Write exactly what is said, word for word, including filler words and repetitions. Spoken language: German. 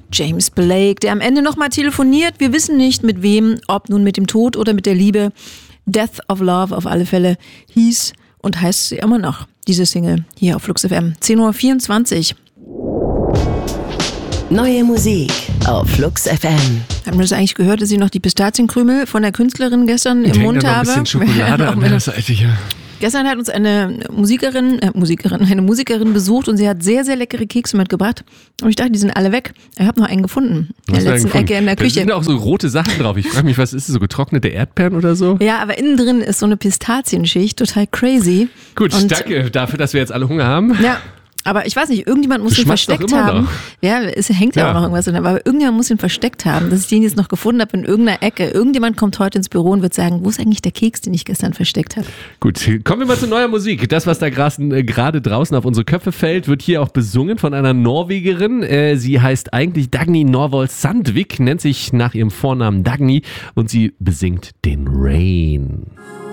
James Blake, der am Ende nochmal telefoniert. Wir wissen nicht mit wem, ob nun mit dem Tod oder mit der Liebe. Death of Love auf alle Fälle hieß und heißt sie immer noch, diese Single hier auf Flux F M. zehn Uhr vierundzwanzig. Neue Musik auf Flux F M. Haben wir das eigentlich gehört, dass ich noch die Pistazienkrümel von der Künstlerin gestern im Mund habe? Ein bisschen Schokolade an der Seite hier. Gestern hat uns eine Musikerin, äh, Musikerin, eine Musikerin besucht und sie hat sehr, sehr leckere Kekse mitgebracht. Und ich dachte, die sind alle weg. Ich habe noch einen gefunden in der letzten Ecke in der Küche. Da sind auch so rote Sachen drauf. Ich frage mich, was ist das, so getrocknete Erdbeeren oder so? Ja, aber innen drin ist so eine Pistazienschicht, total crazy. Gut, und danke dafür, dass wir jetzt alle Hunger haben. Ja. Aber ich weiß nicht, irgendjemand muss ihn versteckt haben. Noch. Ja, es hängt ja, ja auch noch irgendwas drin. Aber irgendjemand muss ihn versteckt haben, dass ich den jetzt noch gefunden habe in irgendeiner Ecke. Irgendjemand kommt heute ins Büro und wird sagen, wo ist eigentlich der Keks, den ich gestern versteckt habe? Gut, kommen wir mal zu neuer Musik. Das, was da gerade draußen auf unsere Köpfe fällt, wird hier auch besungen von einer Norwegerin. Sie heißt eigentlich Dagny Norvoll Sandvik, nennt sich nach ihrem Vornamen Dagny und sie besingt den Rain.